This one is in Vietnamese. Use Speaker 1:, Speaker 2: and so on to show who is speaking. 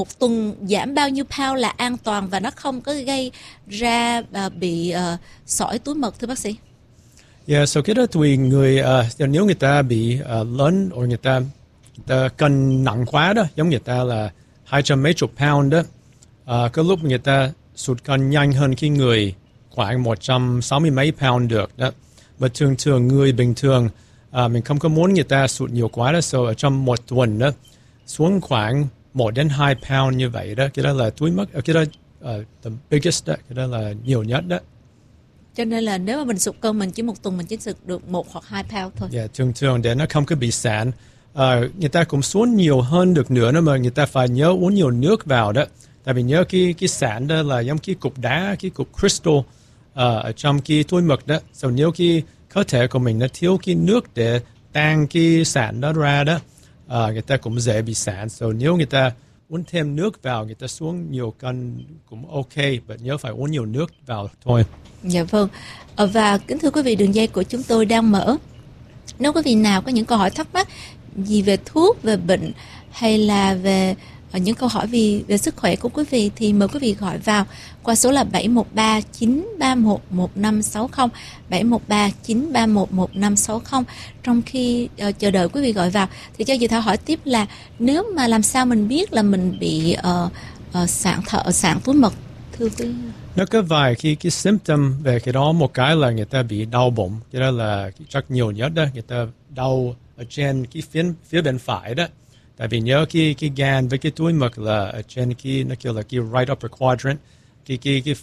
Speaker 1: một tuần giảm bao nhiêu pound là an toàn và nó không có gây ra bị sỏi túi mật thưa bác sĩ?
Speaker 2: Yeah, so cái đó tùy người, nếu người ta bị lớn hoặc người ta cân nặng quá đó, giống người ta là 200 mấy chục pound đó, có lúc người ta sụt cân nhanh hơn cái người khoảng 160 mấy pound được đó. Mà thường người bình thường mình không có muốn người ta sụt nhiều quá đó, so ở trong một tuần đó xuống khoảng 1 đến 2 pound như vậy đó, cái đó là túi mật, cái đó the biggest đó, cái đó là nhiều nhất đó.
Speaker 1: Cho nên là nếu mà mình sụt cân, mình chỉ một tuần mình chỉ sụt được 1 hoặc 2 pound thôi.
Speaker 2: Yeah, thường để nó không có bị sạn. Người ta cũng xuống nhiều hơn được nữa, mà người ta phải nhớ uống nhiều nước vào đó. Tại vì nhớ cái sạn đó là giống cái cục đá, cái cục crystal ở trong cái túi mật đó. So nếu cái cơ thể của mình nó thiếu cái nước để tan cái sạn đó ra đó, người ta cũng dễ bị sạn. So nếu người ta uống thêm nước vào, người ta xuống nhiều cân cũng ok, but nhớ phải uống nhiều nước vào thôi.
Speaker 1: Dạ vâng. Và kính thưa quý vị, đường dây của chúng tôi đang mở. Nếu quý vị nào có những câu hỏi thắc mắc gì về thuốc, về bệnh hay là về những câu hỏi về sức khỏe của quý vị thì mời quý vị gọi vào qua số là 713-931-1560, 713-931-1560. Trong khi chờ đợi quý vị gọi vào thì cho chị Thảo hỏi tiếp là nếu mà làm sao mình biết là mình bị sạn túi mật thưa quý vị?
Speaker 2: Nó có vài cái symptom về cái đó. Một cái là người ta bị đau bụng, cái đó là chắc nhiều nhất đó. Người ta đau ở trên cái phía bên phải đó. Tại vì nhớ cái gan với cái túi mật là ở trên cái, nó kêu là cái right upper quadrant, cái